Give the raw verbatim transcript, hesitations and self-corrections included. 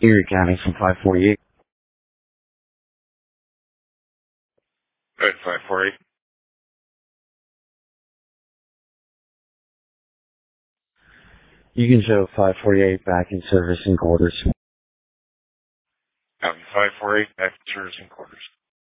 Erie County from five forty-eight. Good, five forty-eight. You can show five forty-eight back in service and quarters. Um, five forty-eight, back in service and quarters.